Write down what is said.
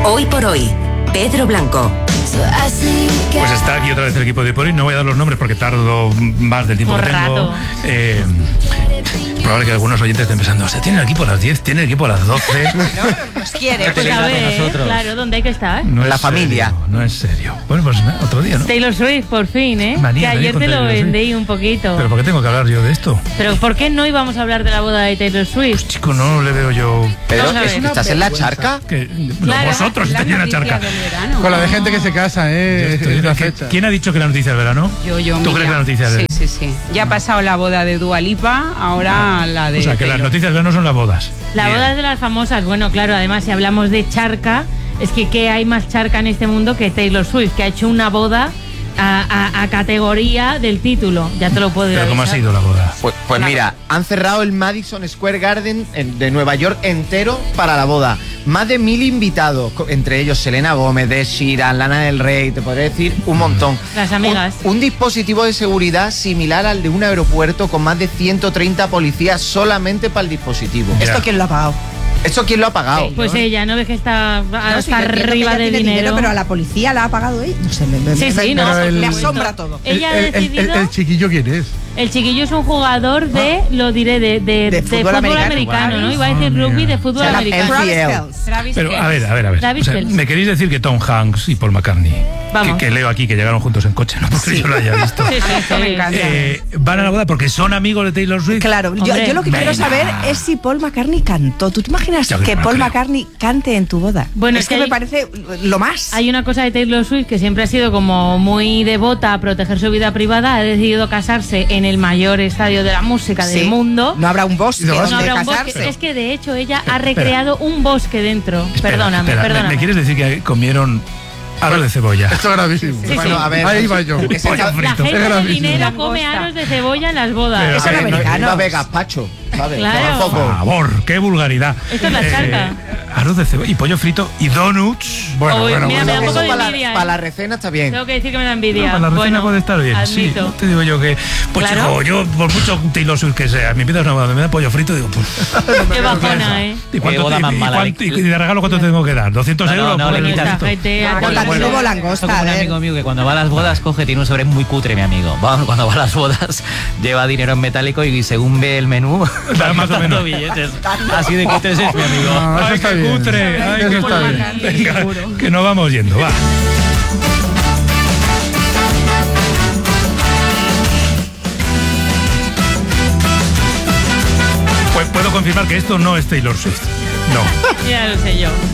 Hoy por hoy, Pedro Blanco. Pues está aquí otra vez el equipo de por hoy. No voy a dar los nombres porque tardo más del tiempo que tengo. Probable que algunos oyentes estén pensando, tiene el equipo a las 10, tiene el equipo a las 12. Nos quiere. Pues a ver, claro, ¿dónde hay que estar? No la es familia. Serio, no es serio. Bueno, pues otro día, ¿no? Taylor Swift, por fin, ¿eh? Manía, que ayer te lo vendí un poquito. ¿Pero por qué tengo que hablar yo de esto? ¿Pero por qué no íbamos a hablar de la boda de Taylor Swift? Pues chico, no le veo yo... Pedro, Vamos a ver. ¿estás en la charca? Claro, vosotros estáis en la charca. Con la de gente que se casa, la fecha. ¿Quién ha dicho que la noticia del verano? Yo, ¿Tú mira. crees que la noticia del verano? Sí. Ya ha pasado la boda de Dua Lipa, ahora la de... O sea, que las noticias del verano son las bodas. La Bien. boda de las famosas, bueno, claro, además si hablamos de charca, es que ¿qué hay más charca en este mundo que Taylor Swift, que ha hecho una boda a categoría del título? Ya te lo puedo decir. ¿Pero cómo ha sido la boda? Pues mira, han cerrado el Madison Square Garden de Nueva York entero para la boda. Más de 1000 invitados, entre ellos Selena Gómez, Ed Sheeran, Lana del Rey, te podría decir un montón. Las amigas. Un dispositivo de seguridad similar al de un aeropuerto con más de 130 policías solamente para el dispositivo. Ya. ¿Esto quién lo ha pagado? ¿Eso quién lo ha pagado? Pues ella, ¿no ves que está hasta Sí, yo entiendo que arriba ella de tiene dinero? pero a la policía la ha pagado ella. No sé, Sí, no, pero me el- asombra todo. Ella ha decidido... El chiquillo, ¿quién es? El chiquillo es un jugador de, lo diré, de fútbol americano, ¿no? Iba a decir mira. rugby de fútbol Se llama americano. NCL. Pero, a ver. Travis O sea, Kelce. ¿me queréis decir que Tom Hanks y Paul McCartney, Vamos. que leo aquí que llegaron juntos en coche, no porque yo lo haya visto, Sí. Me encanta. van a la boda porque son amigos de Taylor Swift? Claro, Hombre, yo lo que quiero venga. saber es si Paul McCartney cantó. ¿Tú te imaginas Yo que no Paul creo. McCartney cante en tu boda? Bueno, es es que que me hay- parece lo más. Hay una cosa de Taylor Swift que siempre ha sido como muy devota a proteger su vida privada. Ha decidido casarse en el mayor estadio de la música del Sí. mundo. No habrá un bosque No, No donde habrá un casarse. bosque. Es que de hecho ella ha recreado un bosque dentro. Espera, Perdóname. ¿Me quieres decir que comieron arroz de cebolla? Esto es gravísimo. Sí, Bueno, a ver. Ahí va yo. Ese Pollo está- La frito. gente Es de gravísimo. dinero come Langosta. aros de cebolla en las bodas. Pero, Eso a era ver, americano. Iba a ver gazpacho, ¿sabes? Claro. Tampoco. Por favor, qué vulgaridad. Esto es la charca. Arroz de cebolla y pollo frito y donuts. Bueno, Uy, bueno, mira, me da un bueno. poco de Eso envidia. para la recena está bien. Tengo que decir que me da envidia. Para la recena Bueno, puede estar bien. Sí, admito. no te digo yo que. Pues Claro. chico, yo por mucho Taylor Swift que sea, mi vida es una boda, me da pollo frito, digo, pues. Qué bajona, ¿eh? ¿Y cuánto boda más mala. y de regalo cuánto tengo que dar? ¿200 No, euros? no, por le el quitas. esto? Gente, Ah, a con todo. la nuevo Esto langosta, como a un ver. amigo mío que cuando va a las bodas coge, tiene un sobre muy cutre, mi amigo. Cuando va a las bodas lleva dinero en metálico y según ve el menú, Da más o gastando menos. billetes. Así de cutres es mi amigo. No, eso Ay, está qué bien. cutre. Ay, Eso qué está cutre. bien. Venga, que nos vamos yendo, va. Pues puedo confirmar que esto no es Taylor Swift. No. Ya lo sé yo.